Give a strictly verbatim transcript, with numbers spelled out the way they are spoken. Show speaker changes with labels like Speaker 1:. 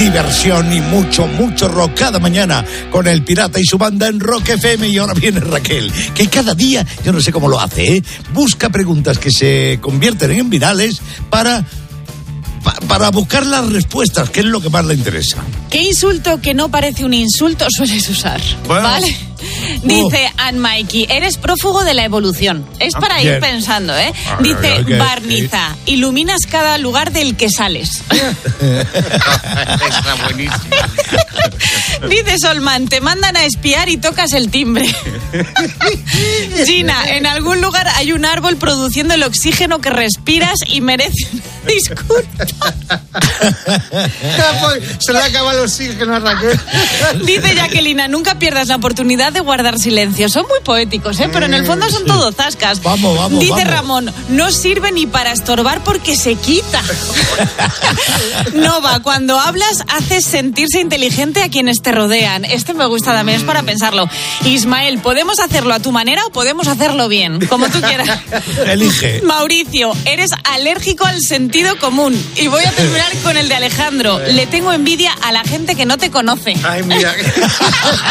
Speaker 1: diversión y mucho, mucho rock cada mañana con el Pirata y su banda en Rock F M. Y ahora viene Raquel, que cada día, yo no sé cómo lo hace, ¿eh? busca preguntas que se convierten en virales para... para buscar las respuestas, que es lo que más le interesa.
Speaker 2: ¿Qué insulto que no parece un insulto sueles usar?
Speaker 1: Bueno.
Speaker 2: ¿Vale? Dice uh. Ann Mikey, eres prófugo de la evolución. Es para
Speaker 1: Bien.
Speaker 2: ir pensando, ¿eh?
Speaker 1: Ay,
Speaker 2: Dice
Speaker 1: ay, ay,
Speaker 2: Barniza, iluminas cada lugar del que sales.
Speaker 3: Está buenísimo.
Speaker 2: Dice Solman, te mandan a espiar y tocas el timbre. Gina, en algún lugar hay un árbol produciendo el oxígeno que respiras y merece una disculpa.
Speaker 3: Se le acaba el oxígeno a Raquel.
Speaker 2: Dice Jacquelina, nunca pierdas la oportunidad de guardar silencio. Son muy poéticos, ¿eh? Pero en el fondo son
Speaker 1: Sí.
Speaker 2: todo zascas.
Speaker 1: Vamos, vamos,
Speaker 2: Dice
Speaker 1: vamos.
Speaker 2: Ramón, no sirve ni para estorbar porque se quita. Nova, cuando hablas haces sentirse inteligente a quienes te rodean. Este me gusta también, es para pensarlo. Ismael, ¿podemos hacerlo a tu manera o podemos hacerlo bien? Como tú quieras.
Speaker 1: Elige.
Speaker 2: Mauricio, eres alérgico al sentido común. Y voy a terminar con el de Alejandro. Le tengo envidia a la gente que no te conoce.
Speaker 3: Ay, mira.